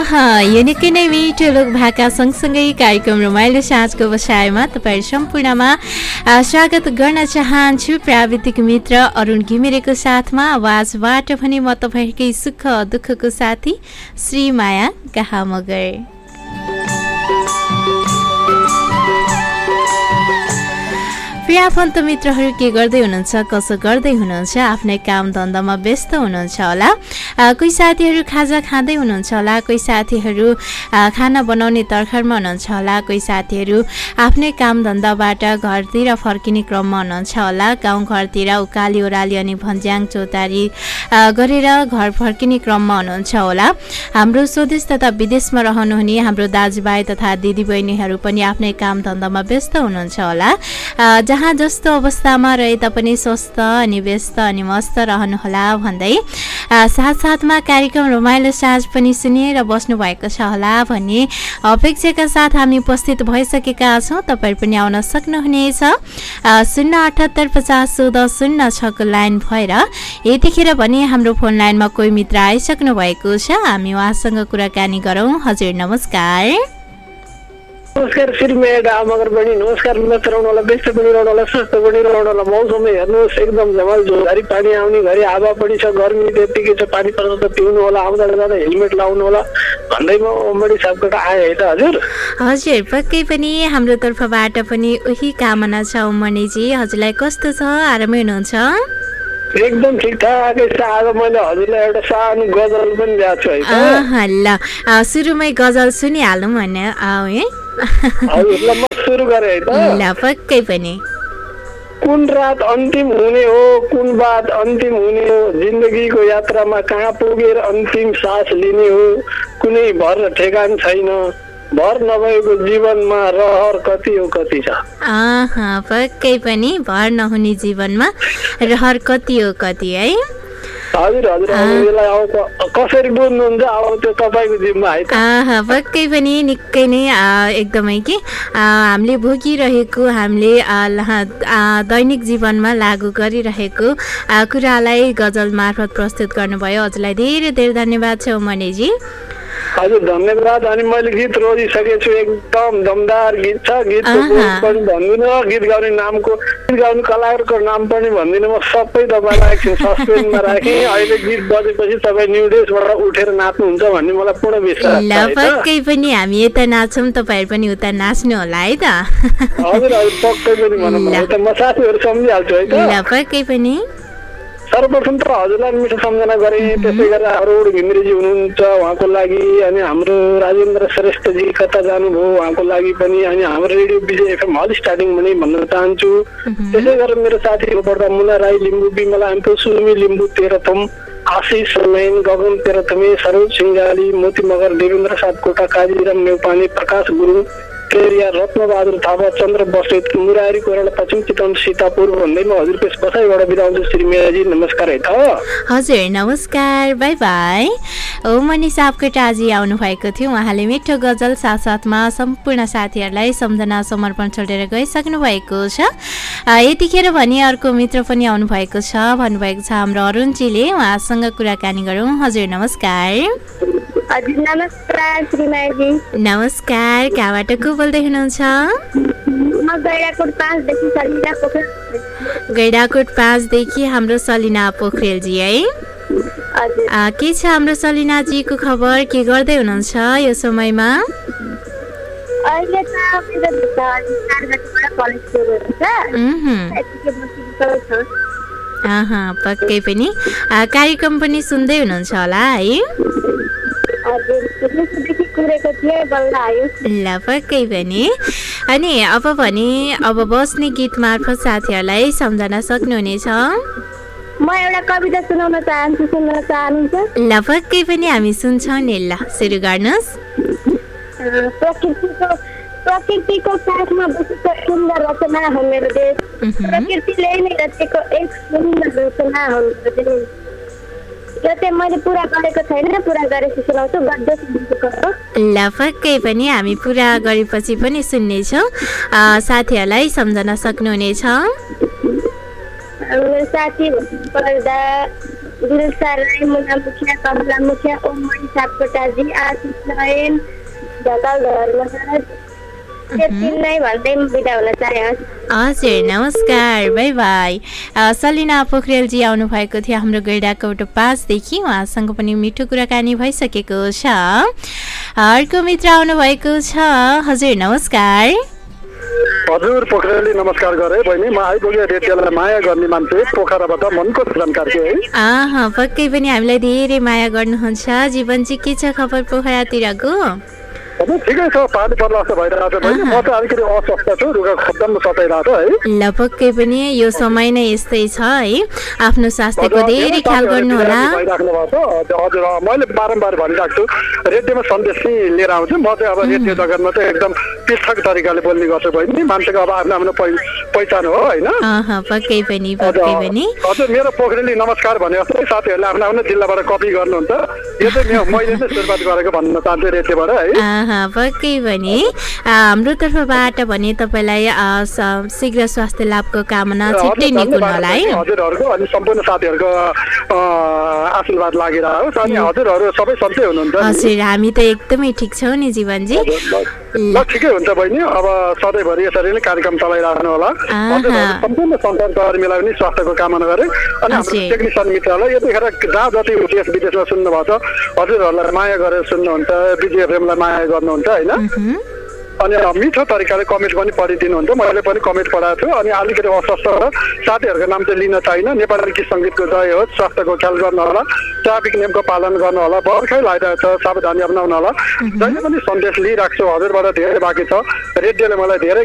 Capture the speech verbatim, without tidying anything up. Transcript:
आहा यो निकै नै मिठो लोक भाका सँगसँगै कार्यक्रम रमाइलो साँझको बसाइमा तपाईँ सम्पूर्णमा स्वागत गर्न चाहन्छु। प्राविधिक मित्र अरुण घिमिरेको साथमा आवाजबाट भने म तपाईँकै सुख दुःखको साथी श्रीमाया गाहा मगर। प्रिय आफन्त मित्रहरू के गर्दै हुनुहुन्छ, कसो गर्दै हुनुहुन्छ, आफ्नै काम धन्दामा व्यस्त हुनुहुन्छ होला। कोही साथीहरू खाजा खाँदै हुनुहुन्छ होला, कोही साथीहरू खाना बनाउने तर्खरमा हुनुहुन्छ होला, कोही साथीहरू आफ्नै काम धन्दाबाट घरतिर फर्किने क्रममा हुनुहुन्छ होला। गाउँघरतिर उकाली ओह्राली अनि भन्ज्याङ चौतारी गरेर घर फर्किने क्रममा हुनुहुन्छ होला। हाम्रो स्वदेश तथा विदेशमा रहनुहुने हाम्रो दाजुभाइ तथा दिदीबहिनीहरू पनि आफ्नै काम धन्दामा व्यस्त हुनुहुन्छ होला। जहाँ जस्तो अवस्थामा रहे तापनि स्वस्थ अनि व्यस्त अनि मस्त रहनुहोला भन्दै साथसाथमा कार्यक्रम रमाइलो साँझ पनि सुनिएर बस्नु भएको छ होला भन्ने अपेक्षाका साथ हामी उपस्थित भइसकेका छौँ। तपाईँ पनि आउन सक्नुहुनेछ शून्य अठहत्तर पचास चौध शून्य छको लाइन भएर। यतिखेर भने हाम्रो फोन लाइनमा कोही मित्र आइसक्नु भएको छ, हामी उहाँसँग कुराकानी गरौँ। हजुर नमस्कार। नमस्कार श्रीमाया गाहा मगर बहिनी। नमस्कार व्यस्त रहनुहोला, व्यस्त पनि रहनुहोला, स्वस्थ पनि रहनुहोला। मौसमै हेर्नुहोस् एकदम जमाल घरि पानी आउने घरि हावा पनि छ, गर्मी त्यतिकै छ, पानी पर्छ त पिउनु होला, आउँदा जाँदा हेलमेट लाउनु होला भन्दै म ओमडी साहबबाट आएँ है त। हजुर हजुर पक्कै पनि हाम्रो तर्फबाट पनि उही कामना छ ओमनीजी। हजुरलाई कस्तो छ, आरामै हुनुहुन्छ? एकदम ठिकठाकै छ। आज मैले हजुरलाई एउटा सानो गजल पनि ल्याएको छु है त। ल सुरुमै गजल सुनिहालौँ भने है। हजुरलाई म सुरु गरेँ है त। ल पक्कै पनि। कुन रात अन्तिम हुने हो, कुन बात अन्तिम हुने हो, जिन्दगीको यात्रामा कहाँ पुगेर अन्तिम सास लिने हो, कुनै भर ठेगान छैन, भर नभएको जीवनमा रहर कति हो कति छ। आहा पक्कै पनि भर नहुने जीवनमा रहर कति हो कति है। हजुर हजुर यसलाई अब कसरी बुझ्नुहुन्छ अब त्यो तपाईँको जिम्मा है त। आहा पक्कै पनि निकै नै एकदमै कि हामीले भोगिरहेको हामीले दैनिक जीवनमा लागू गरिरहेको कुरालाई गजल मार्फत प्रस्तुत गर्नुभयो। हजुरलाई धेरै धेरै धन्यवाद छ मणिजी। हजुर धन्यवाद। अनि मैले गीत रोजिसकेको छु, एकदम दमदार गीत छ। गीतको पनि भन्दिनँ, गीत गाउने नामको गीत गाउने कलाकारको नाम पनि भन्दिनँ, म सबै तपाईँलाई एकछिन सस्पेन्समा राखेँ। अहिले गीत बजेपछि तपाईँ न्यु डेजबाट उठेर नाच्नुहुन्छ भन्ने मलाई पूर्ण विश्वास छ। ल पक्कै पनि हामी यता नाच्छौँ, तपाईँहरू पनि उता नाच्नु होला है त। हजुर हजुर पक्कै पनि भनौँ न त, म साथीहरू सम्झिहाल्छु है त। ल पक्कै पनि। सर्वप्रथम त हजुरलाई मिठो सम्झना गरेँ, त्यसै गरेर अरुण घिमिरेजी हुनुहुन्छ उहाँको लागि, अनि हाम्रो राजेन्द्र श्रेष्ठजी कता जानुभयो उहाँको लागि पनि, अनि हाम्रो रेडियो विजय एफएम हल स्टार्टिङ पनि भन्न चाहन्छु। त्यसै गरेर मेरो साथीहरू पर्दा मुना राई लिम्बू, बिमला एम्पो, सुमी लिम्बू, तेह्रथम, आशिष मैन, गगन तेह्रथमे, सरोज सिंगाली, मोती मगर, देवेन्द्र सापकोटा, काजीराम नेउपाने, प्रकाश गुरुङ, केरिया, रत्नबहादुर थापा, चन्द्र बस्नेत, मुरारी कोइराला, पश्चिम चितवन, सीतापुर भन्दै म हजुरको बसाइबाट बिदा हुन्छु। श्रीमायाजी नमस्कार है त। हजुर नमस्कार, बाई बाई। ओमनी सापकोटा आज आउनु भएको थियो, उहाँले मिठो गजल साथसाथमा सम्पूर्ण साथीहरूलाई सम्झना समर्पण छोडेर गइसक्नु भएको छ। यतिखेर भने अर्को मित्र पनि आउनु भएको छ, भन्नुभएको छ हाम्रो अरुणजीले, उहाँसँग कुराकानी गरौँ। हजुर नमस्कार। हजुर नमस्कार श्रीमायाजी। नमस्कार, कहाँबाट को बोल्दै हुनुहुन्छ? म गैडाकोट पाँचदेखि सलिना पोखरेल। गैडाकोट पाँचदेखि हाम्रो सलिना पोखरेलजी है। हजुर के छ हाम्रो सलिनाजीको खबर, के गर्दै हुनुहुन्छ यो समयमा? अहिले त मेरो चारगतिबाट कलेज सुरु हुन्छ। आहा पक्कै पनि कार्यक्रम पनि सुन्दै हुनुहुन्छ होला है। ल पक्कै पनि। अनि अब भने अब बस्ने गीत मार्फत साथीहरूलाई सम्झना सक्नुहुनेछ। म एउटा कविता सुनाउन चाहन्छु, सुन्न चाहनुहुन्छ? ल पक्कै पनि हामी सुन्छौँ नि। ल सुरु गर्नुहोस्। प्रकृतिको प्रकृतिको साथमा बसेको सुन्दर रचना हो मेरो देश, प्रकृतिले नै रचेको एक सुन्दर रचना हो मेरो देश। यो चाहिँ मैले पुरा गरेको छैन, पुरा गरेपछि सुनाउँछु। ल पक्कै पनि हामी पुरा गरेपछि पनि सुन्नेछौँ, साथीहरूलाई सम्झन सक्नुहुनेछ। मेरो साथी पर्दा दिलसा राई, मुना मुखिया, कमला मुखिया, ओममणि सापकोटाजी, आशिष नयन, ढकाल धर्मराज, त्यति नै भन्दै म बिदा हुन चाहे। हजुर नमस्कार, बाई बाई। सलिना पोखरेलजी आउनु भएको थियो हाम्रो गैडाकोट पाँचदेखि, उहाँसँग पनि मिठो कुराकानी भइसकेको छ। अर्को मित्र आउनु भएको छ। हजुर नमस्कार। हजुर पोखरेली नमस्कार गरे बहिनी। म आइपुगे रेडियोलाई माया गर्ने मान्छे पोखराबाट मनको जानकारी है। अँ पक्कै पनि हामीलाई धेरै माया गर्नुहुन्छ। जीवनजी के छ खबर पोखरातिरको? हजुर ठिकै छ, पानी पर्ला जस्तो भइरहेको छ बहिनी। म त अलिकति अस्वस्थ छु, रुगा खत्तम सताइरहेको है। ल पक्कै पनि यो समय नै यस्तै छ है, आफ्नो स्वास्थ्यको धेरै ख्याल गर्नु होला। हजुर मैले बारम्बार भनिरहेको छु रेडियोमा सन्देश चाहिँ लिएर आउँछु। म चाहिँ अब रेडियो जगतमा चाहिँ एकदम पृथक तरिकाले बोल्ने गर्छु बहिनी। मान्छेको अब आफ्नो आफ्नो पहिचान हो होइन। पक्कै पनि पक्कै पनि हजुर मेरो पोखरेली नमस्कार भने जस्तै साथीहरूले आफ्नो आफ्नो जिल्लाबाट कपी गर्नुहुन्छ। यो चाहिँ मैले नै सुरुवात गरेको भन्न चाहन्छु रेडियोबाट है। पक्कै पनि हाम्रो तर्फबाट भने तपाईँलाई शीघ्र स्वास्थ्य लाभको कामना छिट्टै निकुन होला है। हजुरहरूको अनि सम्पूर्ण साथीहरूको आशीर्वाद लागिरहोस् अनि हजुरहरू सबै सन्चै हुनुहुन्छ? हजुर हामी त एकदमै ठिक छौँ नि जीवनजी। ल ठिकै हुन्छ बहिनी, अब सधैँभरि यसरी नै कार्यक्रम चलाइराख्नु होला। हजुरहरू सम्पूर्ण सञ्चारकर्मीलाई पनि स्वास्थ्यको कामना गरे अनि हाम्रो टेक्निसियन मित्रहरूलाई यतिखेर जहाँ जति देश विदेशमा सुन्नुभएको छ हजुरहरूलाई माया गरेर सुन्नुहुन्छ, बिजिएफएमलाई माया गर्नुहुन्छ होइन। अनि मिठो तरिकाले कमेन्ट पनि पढिदिनुहुन्छ। मैले पनि कमेन्ट पढाएको छु। अनि अलिकति अस्वस्थ र साथीहरूको नाम चाहिँ लिन चाहिन। नेपाली गीत सङ्गीतको जय होस्, स्वास्थ्यको ख्याल गर्नु होला, ट्राफिक नियमको पालन गर्नु होला, बर्खै लगाइरहेको छ सावधानी अपनाउनु होला। जहिले पनि सन्देश लिइरहेको छु हजुरबाट धेरै बाँकी छ। रेडियोले मलाई धेरै